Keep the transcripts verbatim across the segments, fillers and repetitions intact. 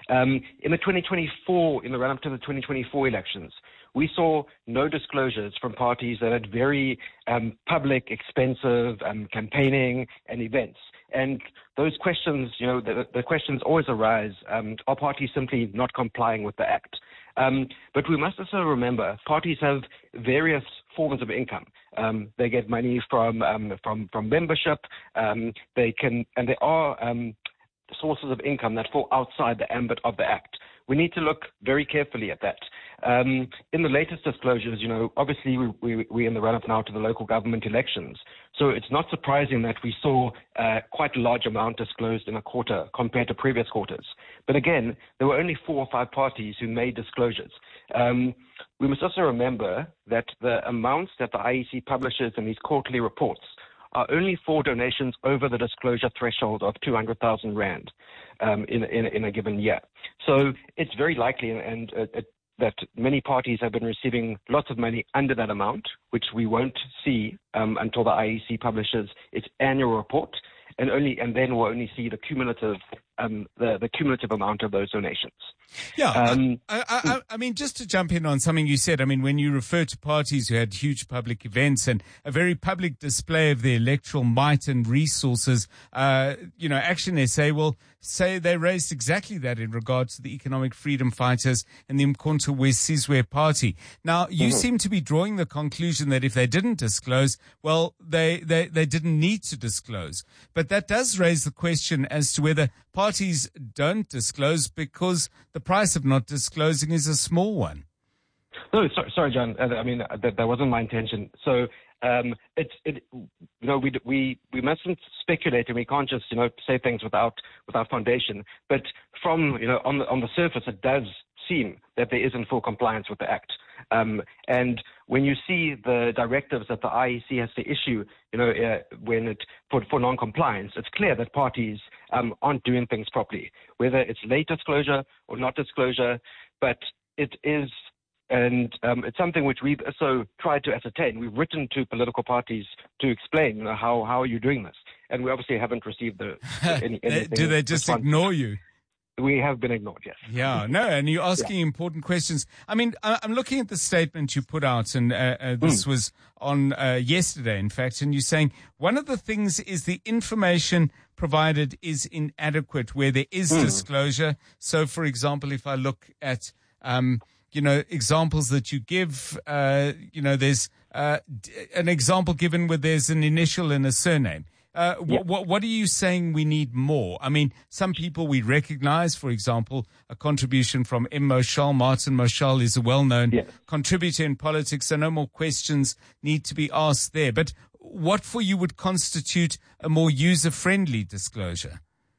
Um, in the twenty twenty-four, in the run-up to the twenty twenty-four elections, we saw no disclosures from parties that had very um, public, expensive um, campaigning and events. And those questions, you know, the, the questions always arise, um, are parties simply not complying with the Act? Um, but we must also remember parties have various forms of income. Um, they get money from um, from from membership. Um, they can, and there are um, sources of income that fall outside the ambit of the Act. We need to look very carefully at that. Um, in the latest disclosures, you know, obviously we, we, we're in the run-up now to the local government elections. So it's not surprising that we saw uh, quite a large amount disclosed in a quarter compared to previous quarters. But again, there were only four or five parties who made disclosures. Um, we must also remember that the amounts that the I E C publishes in these quarterly reports are only for donations over the disclosure threshold of two hundred thousand rand um, in, in, in a given year. So it's very likely and, and uh, it, that many parties have been receiving lots of money under that amount, which we won't see um, until the I E C publishes its annual report, and only and then we'll only see the cumulative um, the, the cumulative amount of those donations. Yeah, um, I, I, I, I mean, just to jump in on something you said, I mean, when you refer to parties who had huge public events and a very public display of their electoral might and resources, uh, you know, Action S A will say they raised exactly that in regards to the Economic Freedom Fighters and the Umkhonto we Sizwe party. Now, you mm-hmm. seem to be drawing the conclusion that if they didn't disclose, well, they, they, they didn't need to disclose. But that does raise the question as to whether parties don't disclose because the price of not disclosing is a small one. No, sorry, sorry John. I mean, that, that wasn't my intention. So, um, it's, it, you know, we, we, we mustn't speculate and we can't just, you know, say things without, without foundation. But from, you know, on the, on the surface, it does seem that there isn't full compliance with the Act. Um, and when you see the directives that the I E C has to issue, you know, uh, when it, for, for non-compliance, it's clear that parties, um, aren't doing things properly, whether it's late disclosure or not disclosure, but it is, and um, it's something which we've also tried to ascertain. We've written to political parties to explain, you know, how, how are you doing this? And we obviously haven't received the, any, anything. Do they just response. ignore you? We have been ignored, yes. Yeah, no, and you're asking yeah. important questions. I mean, I'm looking at the statement you put out, and uh, uh, this mm. was on uh, yesterday, in fact, and you're saying one of the things is the information provided is inadequate where there is mm. disclosure. So, for example, if I look at, um, you know, examples that you give, uh, you know, there's uh, an example given where there's an initial and a surname. Uh, yeah. what, what are you saying we need more? I mean, some people we recognize, for example, a contribution from M. Moshal. Martin Moshal is a well-known yeah. contributor in politics, so no more questions need to be asked there. But what for you would constitute a more user-friendly disclosure?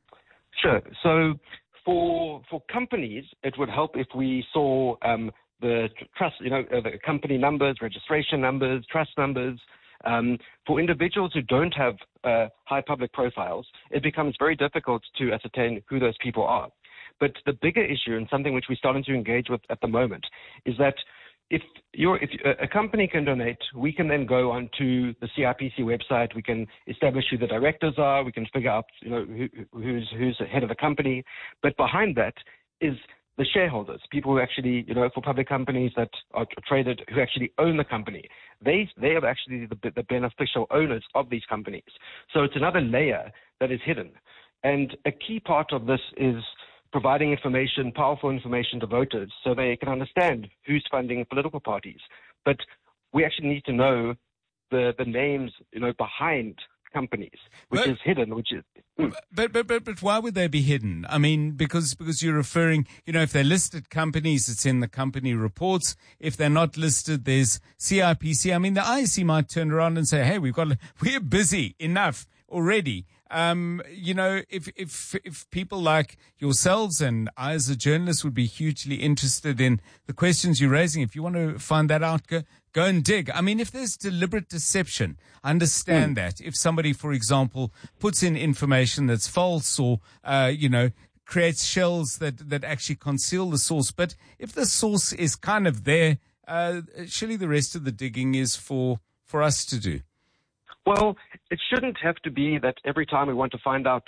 Sure. So for, for companies, it would help if we saw, um, the trust, you know, uh, the company numbers, registration numbers, trust numbers. Um, for individuals who don't have uh, high public profiles, it becomes very difficult to ascertain who those people are. But the bigger issue, and something which we're starting to engage with at the moment, is that if you're, if a company can donate, we can then go onto the C I P C website. We can establish who the directors are. We can figure out, you know, who, who's who's the head of the company. But behind that is the shareholders, people who actually, you know, for public companies that are traded, who actually own the company. They, they are actually the, the beneficial owners of these companies. So it's another layer that is hidden. And a key part of this is providing information, powerful information to voters so they can understand who's funding political parties. But we actually need to know the, the names, you know, behind companies, which but, is hidden, which is... Mm. But, but, but, but why would they be hidden? I mean, because, because you're referring, you know, if they're listed companies, it's in the company reports. If they're not listed, there's C I P C. I mean, the I E C might turn around and say, hey, we've got, we're busy enough already. Um, you know, if, if, if people like yourselves and I as a journalist would be hugely interested in the questions you're raising, if you want to find that out, go, go and dig. I mean, if there's deliberate deception, I understand mm. that. If somebody, for example, puts in information that's false or, uh, you know, creates shells that, that actually conceal the source. But if the source is kind of there, uh, surely the rest of the digging is for, for us to do. Well, it shouldn't have to be that every time we want to find out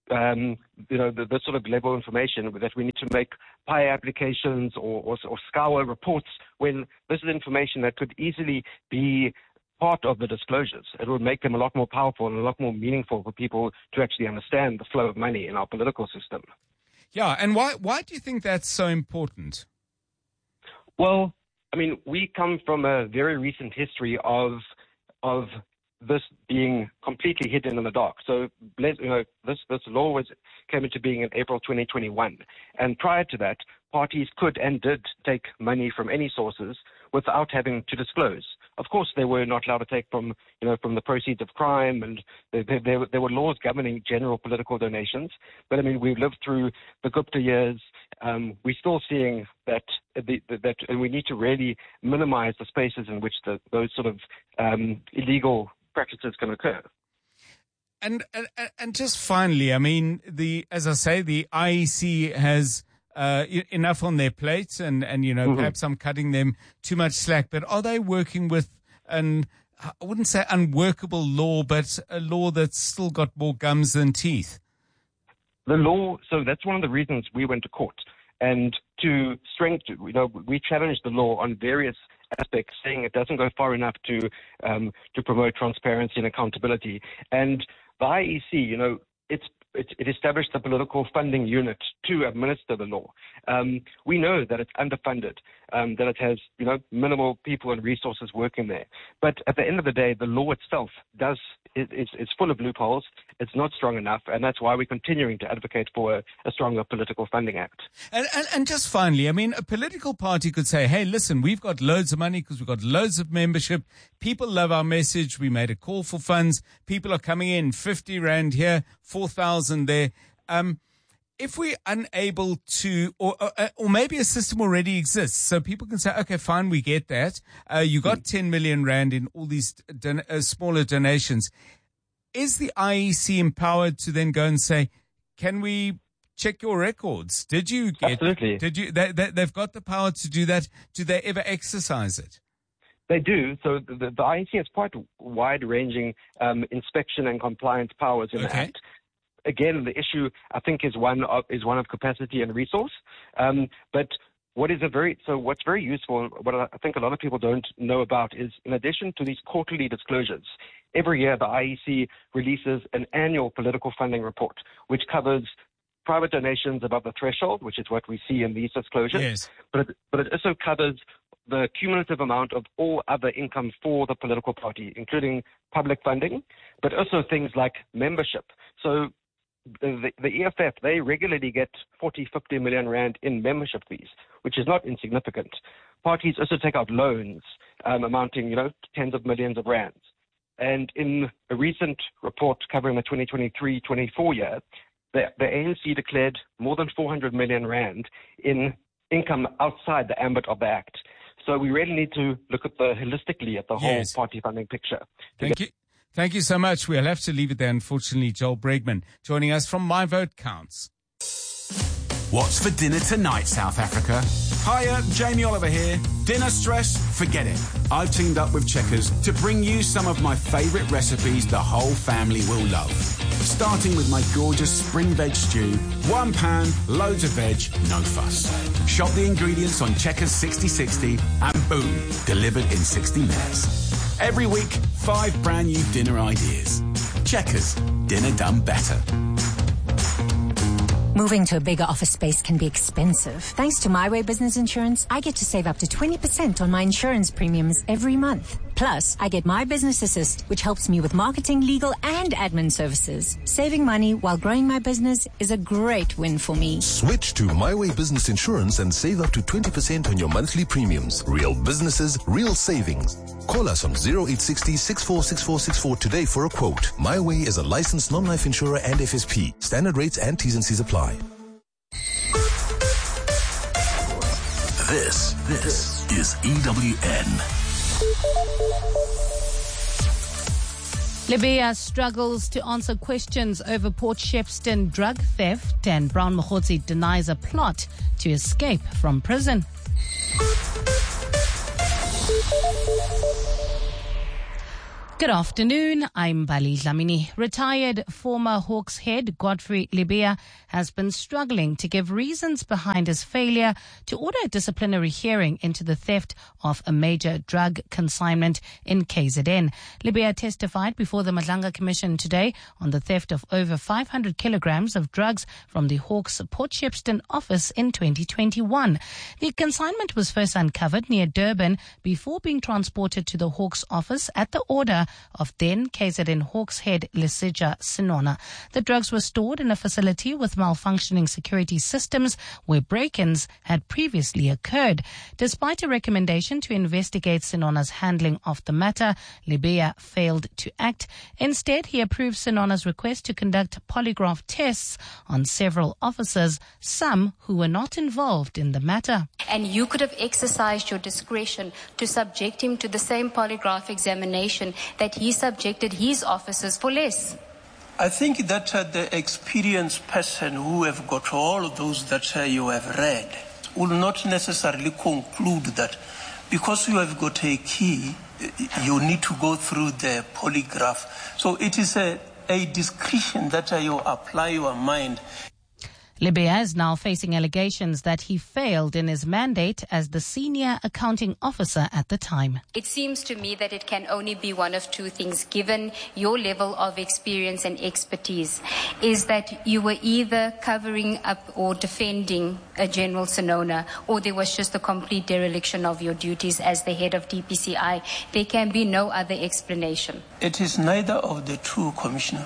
um, you know, the, the sort of level of information that we need to make pie applications or, or, or scour reports when this is information that could easily be part of the disclosures. It would make them a lot more powerful and a lot more meaningful for people to actually understand the flow of money in our political system. Yeah, and why why do you think that's so important? Well, I mean, we come from a very recent history of of this being completely hidden in the dark. So, you know, this this law was came into being in April twenty twenty-one, and prior to that, parties could and did take money from any sources without having to disclose. Of course, they were not allowed to take from, you know, from the proceeds of crime, and there, there, there were laws governing general political donations. But I mean, we've lived through the Gupta years. Um, we're still seeing that, the, that, and we need to really minimize the spaces in which the, those sort of um, illegal practices can occur. And, and and just finally, I mean, the as I say, the I E C has uh, enough on their plate, and, and you know, mm-hmm. perhaps I'm cutting them too much slack. But are they working with an, I wouldn't say unworkable law, but a law that's still got more gums than teeth? The law, so that's one of the reasons we went to court. And to strengthen, you know, we challenged the law on various aspects, saying it doesn't go far enough to um, to promote transparency and accountability. And the I E C, you know, it's it, it established the political funding unit to administer the law. Um, we know that it's underfunded, um, that it has, you know, minimal people and resources working there. But at the end of the day, the law itself does it, it's, it's full of loopholes. It's not strong enough, and that's why we're continuing to advocate for a, a stronger political funding act. And, and, and just finally, I mean, a political party could say, hey, listen, we've got loads of money because we've got loads of membership. People love our message. We made a call for funds. People are coming in, fifty rand here, four thousand there. Um, if we're unable to, or, or or maybe a system already exists, so people can say, okay, fine, we get that. Uh, you got mm. ten million rand in all these don- uh, smaller donations. Is the I E C empowered to then go and say, can we check your records? Did you get, Absolutely. Did you, they, they, they've got the power to do that. Do they ever exercise it? They do. So the, the I E C has quite wide-ranging um, inspection and compliance powers in okay. the Act. Again, the issue, I think, is one of, is one of capacity and resource. Um, but what is a very, so what's very useful, what I think a lot of people don't know about is, in addition to these quarterly disclosures, every year the I E C releases an annual political funding report, which covers private donations above the threshold, which is what we see in these disclosures. Yes. But it, but it also covers the cumulative amount of all other income for the political party, including public funding, but also things like membership. So the, the E F F, they regularly get forty, fifty million rand in membership fees, which is not insignificant. Parties also take out loans um, amounting, you know, tens of millions of rands. And in a recent report covering the twenty twenty-three twenty-four year, the, the A N C declared more than four hundred million rand in income outside the ambit of the Act. So we really need to look at the holistically at the yes. whole party funding picture. Thank you. Thank you so much. We'll have to leave it there, unfortunately. Joel Bregman joining us from My Vote Counts. What's for dinner tonight, South Africa? Hiya, Jamie Oliver here. Dinner stress? Forget it. I've teamed up with Checkers to bring you some of my favourite recipes the whole family will love. Starting with my gorgeous spring veg stew. One pan, loads of veg, no fuss. Shop the ingredients on Checkers sixty sixty and boom, delivered in sixty minutes. Every week, five brand new dinner ideas. Checkers, dinner done better. Moving to a bigger office space can be expensive. Thanks to My Way Business Insurance, I get to save up to twenty percent on my insurance premiums every month. Plus, I get My Business Assist, which helps me with marketing, legal, and admin services. Saving money while growing my business is a great win for me. Switch to My Way Business Insurance and save up to twenty percent on your monthly premiums. Real businesses, real savings. Call us on zero eight six zero, six four six four six four today for a quote. My Way is a licensed non-life insurer and F S P. Standard rates and T's and C's apply. This, this is E W N. Libya struggles to answer questions over Port Shepstone drug theft, and Brown Mokgotsi denies a plot to escape from prison. Good afternoon, I'm Bali Dlamini. Retired former Hawks head Godfrey Lebeya has been struggling to give reasons behind his failure to order a disciplinary hearing into the theft of a major drug consignment in K Z N. Lebeya testified before the Madlanga Commission today on the theft of over five hundred kilograms of drugs from the Hawks Port Shepstone office in twenty twenty-one. The consignment was first uncovered near Durban before being transported to the Hawks office at the order of then K Z N Hawks head Lesija Sinona. The drugs were stored in a facility with malfunctioning security systems where break-ins had previously occurred. Despite a recommendation to investigate Sinona's handling of the matter, Lebeya failed to act. Instead, he approved Sinona's request to conduct polygraph tests on several officers, some who were not involved in the matter. And you could have exercised your discretion to subject him to the same polygraph examination that he subjected his officers for less. I think that uh, the experienced person who have got all of those that uh, you have read will not necessarily conclude that because you have got a key, you need to go through the polygraph. So it is a, a discretion that uh, you apply your mind. Lebeya is now facing allegations that he failed in his mandate as the senior accounting officer at the time. It seems to me that it can only be one of two things, given your level of experience and expertise, is that you were either covering up or defending a General Sinona, or there was just a complete dereliction of your duties as the head of D P C I. There can be no other explanation. It is neither of the two, Commissioner.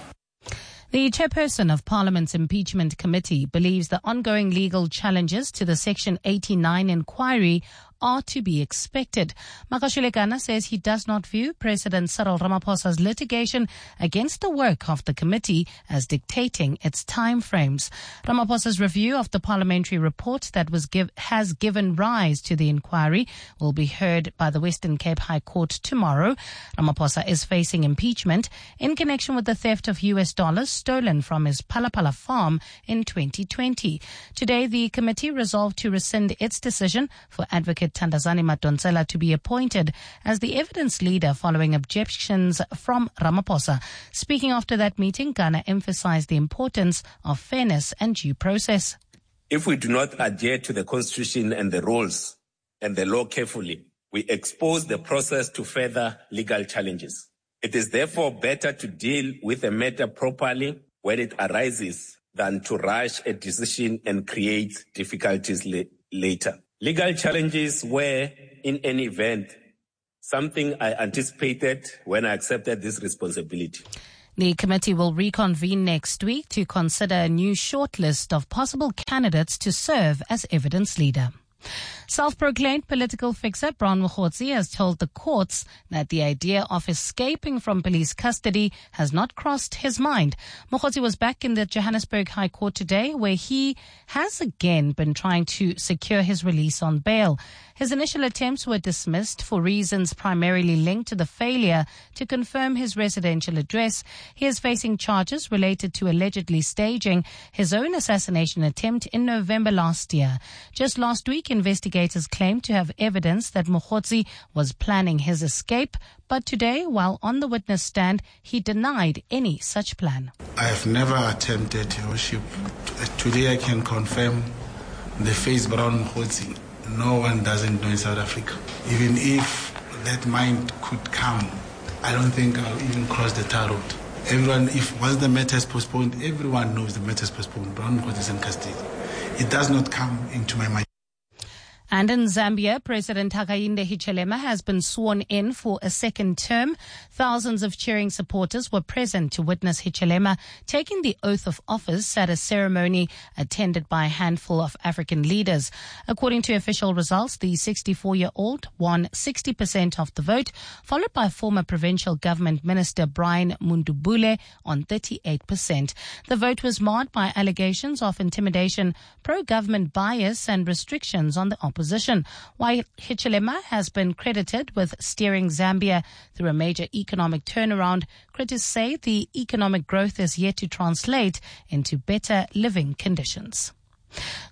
The chairperson of Parliament's Impeachment Committee believes the ongoing legal challenges to the Section eighty-nine inquiry are to be expected. Makashulekana says he does not view President Cyril Ramaphosa's litigation against the work of the committee as dictating its timeframes. Ramaphosa's review of the parliamentary report that was give, has given rise to the inquiry will be heard by the Western Cape High Court tomorrow. Ramaphosa is facing impeachment in connection with the theft of U S dollars stolen from his Palapala farm in twenty twenty. Today, the committee resolved to rescind its decision for Advocate Thandazani Madonsela to be appointed as the evidence leader following objections from Ramaphosa. Speaking after that meeting, Ghana emphasized the importance of fairness and due process. If we do not adhere to the Constitution and the rules and the law carefully, we expose the process to further legal challenges. It is therefore better to deal with a matter properly when it arises than to rush a decision and create difficulties la- later. Legal challenges were, in any event, something I anticipated when I accepted this responsibility. The committee will reconvene next week to consider a new shortlist of possible candidates to serve as evidence leader. Self-proclaimed political fixer Brown Mokhotsi has told the courts that the idea of escaping from police custody has not crossed his mind. Mokhotsi was back in the Johannesburg High Court today, where he has again been trying to secure his release on bail. His initial attempts were dismissed for reasons primarily linked to the failure to confirm his residential address. He is facing charges related to allegedly staging his own assassination attempt in November last year. Just last week, investigators claimed to have evidence that Mokhotsi was planning his escape, but today, while on the witness stand, he denied any such plan. I have never attempted worship. Today I can confirm the face Brown Mokhotsi. No one doesn't know in South Africa. Even if that mind could come, I don't think I'll even cross the tar road. Everyone, if once the matter is postponed, everyone knows the matter is postponed. Brown Mokhotsi is in custody. It does not come into my mind. And in Zambia, President Hakainde Hichilema has been sworn in for a second term. Thousands of cheering supporters were present to witness Hichilema taking the oath of office at a ceremony attended by a handful of African leaders. According to official results, the sixty-four-year-old won sixty percent of the vote, followed by former provincial government minister Brian Mundubule on thirty-eight percent. The vote was marred by allegations of intimidation, pro-government bias and restrictions on the opposition. Opposition. While Hichilema has been credited with steering Zambia through a major economic turnaround, critics say the economic growth is yet to translate into better living conditions.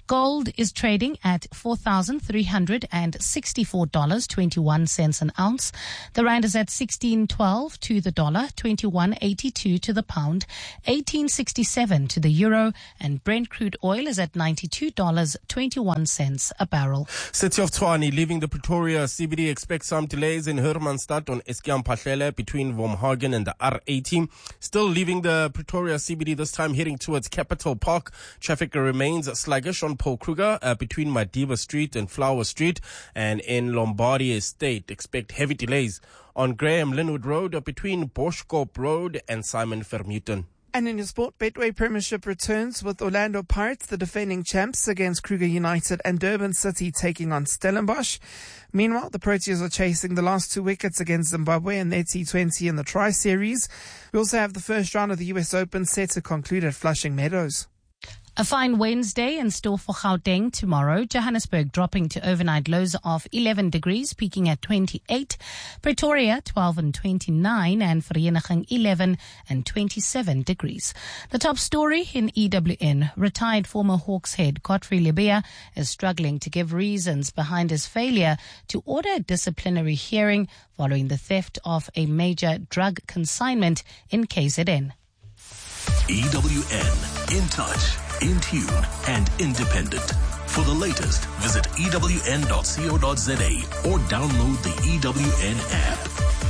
Gold is trading at four thousand three hundred sixty-four dollars and twenty-one cents an ounce. The rand is at sixteen twelve to the dollar, twenty-one eighty-two to the pound, eighteen sixty-seven to the euro, and Brent crude oil is at ninety-two dollars and twenty-one cents a barrel. City of Tshwane leaving the Pretoria C B D expects some delays in Hermanstad on Eskiam Pahlele between Wormhagen and the R eighteen. Still leaving the Pretoria C B D, this time heading towards Capital Park. Traffic remains sluggish on Paul Kruger uh, between Madiba Street and Flower Street, and in Lombardy Estate expect heavy delays on Graham Linwood Road uh, between Boschkop Road and Simon Vermeulen. And in your sport, Betway Premiership returns with Orlando Pirates, the defending champs, against Kruger United, and Durban City taking on Stellenbosch. Meanwhile, the Proteas are chasing the last two wickets against Zimbabwe in their T twenty in the Tri-Series. We also have the first round of the U S Open set to conclude at Flushing Meadows. A fine Wednesday in store for Gauteng tomorrow. Johannesburg dropping to overnight lows of eleven degrees, peaking at twenty-eight. Pretoria twelve and twenty-nine, and Vereeniging eleven and twenty-seven degrees. The top story in E W N. Retired former Hawks head Godfrey Lebeya is struggling to give reasons behind his failure to order a disciplinary hearing following the theft of a major drug consignment in K Z N. E W N, in touch, in tune, and independent. For the latest, visit E W N dot co dot za or download the E W N app.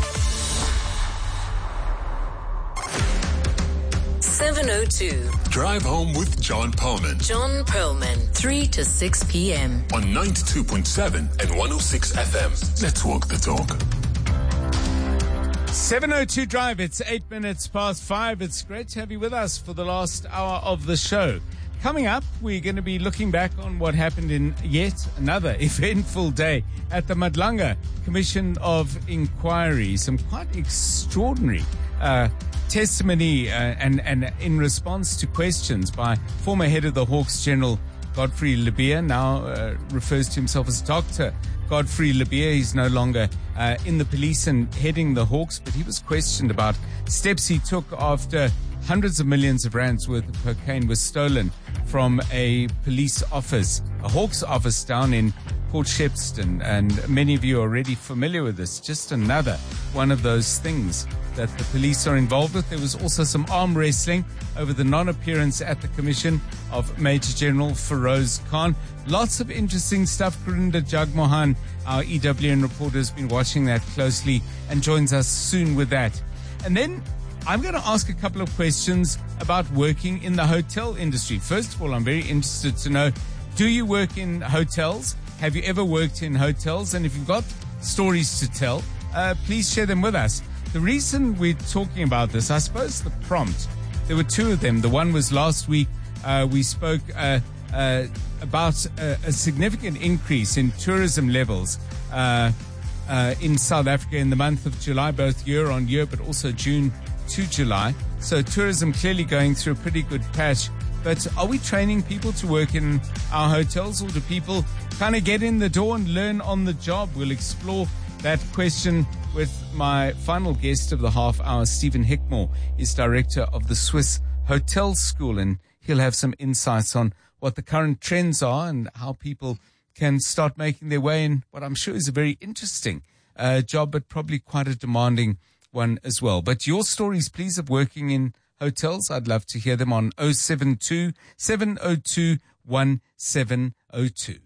seven oh two. Drive home with John Perlman. John Perlman, three to six p.m. On ninety-two point seven and one oh six F M. Let's walk the talk. seven oh two Drive, it's eight minutes past five. It's great to have you with us for the last hour of the show. Coming up, we're going to be looking back on what happened in yet another eventful day at the Madlanga Commission of Inquiry. Some quite extraordinary uh, testimony uh, and, and in response to questions by former head of the Hawks, General Godfrey Lebeya, now uh, refers to himself as Doctor Godfrey Lebeya. He's no longer uh, in the police and heading the Hawks, but he was questioned about steps he took after hundreds of millions of rands worth of cocaine was stolen from a police office, a Hawks office down in Port Shepstone. And many of you are already familiar with this. Just another one of those things that the police are involved with. There was also some arm wrestling over the non-appearance at the commission of Major General Feroz Khan. Lots of interesting stuff. Kurinda Jagmohan, our E W N reporter, has been watching that closely and joins us soon with that. And then I'm going to ask a couple of questions about working in the hotel industry. First of all, I'm very interested to know, do you work in hotels? Have you ever worked in hotels? And if you've got stories to tell, uh, please share them with us. The reason we're talking about this, I suppose the prompt, there were two of them. The one was last week, uh, we spoke uh, uh, about a, a significant increase in tourism levels uh, uh, in South Africa in the month of July, both year on year, but also June to July. So tourism clearly going through a pretty good patch. But are we training people to work in our hotels, or do people kind of get in the door and learn on the job? We'll explore that question with my final guest of the half hour. Stephen Hickmore is director of the Swiss Hotel School, and he'll have some insights on what the current trends are and how people can start making their way in what I'm sure is a very interesting uh, job, but probably quite a demanding one as well. But your stories, please, of working in hotels, I'd love to hear them on oh seven two, seven oh two, one seven oh two.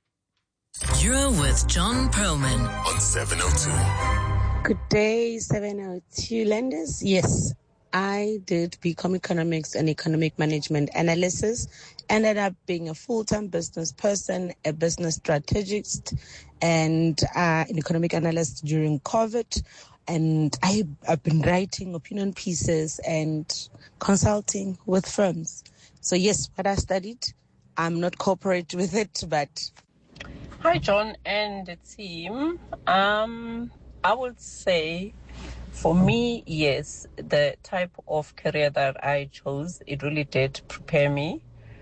You're with John Perlman on seven oh two. Good day, seven oh two lenders. Yes, I did BCom Economics and Economic Management Analysis. Ended up being a full-time business person, a business strategist, and uh, an economic analyst during COVID. And I, I've been writing opinion pieces and consulting with firms. So yes, what I studied, I'm not corporate with it, but... Hi, John and the team. Um, I would say, for me, yes, the type of career that I chose, it really did prepare me.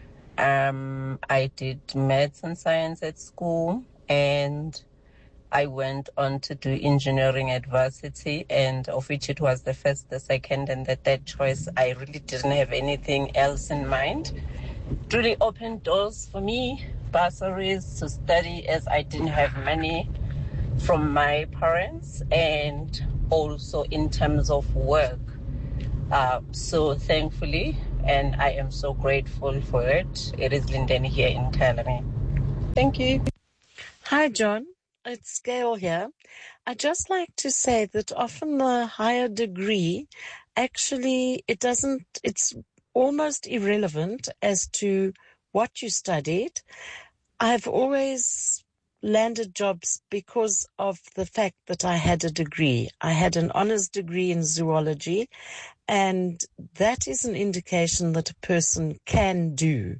Um, I did maths and science at school, and I went on to do engineering at varsity, and of which it was the first, the second, and the third choice. I really didn't have anything else in mind. it really opened doors for me, bursaries to study as I didn't have money from my parents, and also in terms of work. Uh, so thankfully, and I am so grateful for it, it is Linden here in Kalami. Thank you. Hi, John. It's Gail here. I'd just like to say that often the higher degree, actually, it doesn't, it's almost irrelevant as to what you studied. I've always landed jobs because of the fact that I had a degree. I had an honors degree in zoology, and that is an indication that a person can do.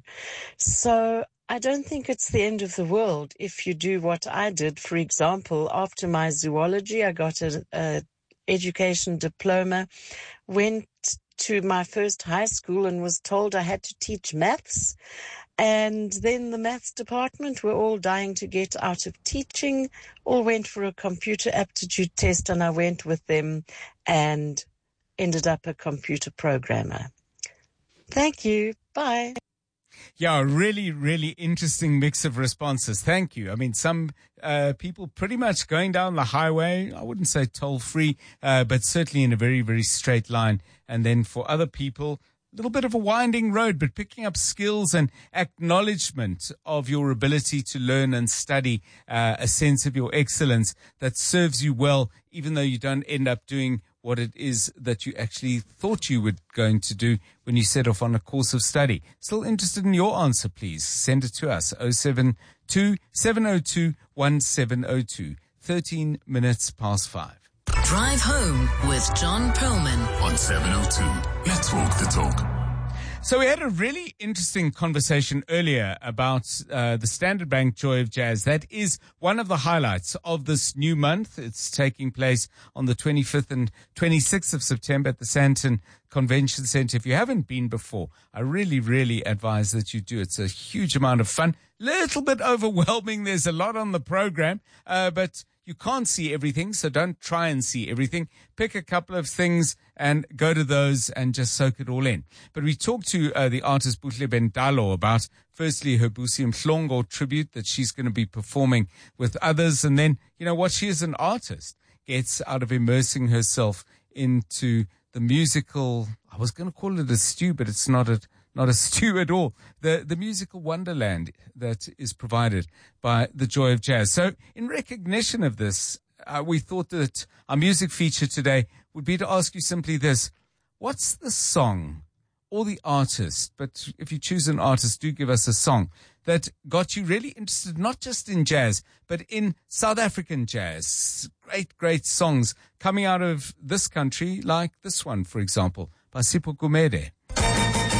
So I don't think it's the end of the world if you do what I did. For example, after my zoology, I got a, a education diploma, went to my first high school and was told I had to teach maths. And then the maths department were all dying to get out of teaching, all went for a computer aptitude test, and I went with them and ended up a computer programmer. Thank you. Bye. Yeah, really, really interesting mix of responses. Thank you. I mean, some uh, people pretty much going down the highway, I wouldn't say toll-free, uh, but certainly in a very, very straight line. And then for other people, a little bit of a winding road, but picking up skills and acknowledgement of your ability to learn and study, uh, a sense of your excellence that serves you well, even though you don't end up doing what it is that you actually thought you were going to do when you set off on a course of study. Still interested in your answer, please. Send it to us, oh seven two, seven oh two, one seven oh two, thirteen minutes past five. Drive home with John Perlman on seven oh two. Let's walk the talk. So we had a really interesting conversation earlier about uh, the Standard Bank Joy of Jazz. That is one of the highlights of this new month. It's taking place on the twenty-fifth and twenty-sixth of September at the Sandton Convention Center. If you haven't been before, I really, really advise that you do. It's a huge amount of fun, little bit overwhelming. There's a lot on the program, uh, but you can't see everything, so don't try and see everything. Pick a couple of things and go to those and just soak it all in. But we talked to uh, the artist Buhle Bendalo about, firstly, her Busi Mhlongo tribute that she's going to be performing with others. And then, you know, what she as an artist gets out of immersing herself into the musical, I was going to call it a stew, but it's not a Not a stew at all. The the musical wonderland that is provided by the Joy of Jazz. So in recognition of this, uh, we thought that our music feature today would be to ask you simply this. What's the song or the artist, but if you choose an artist, do give us a song, that got you really interested, not just in jazz, but in South African jazz? Great, great songs coming out of this country, like this one, for example, by Sipho Gumede.